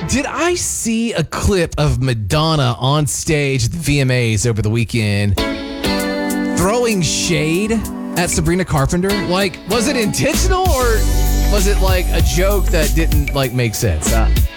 Did I see a clip of Madonna on stage at the VMAs over the weekend throwing shade at Sabrina Carpenter? Like, was it intentional or was it like a joke that didn't like make sense?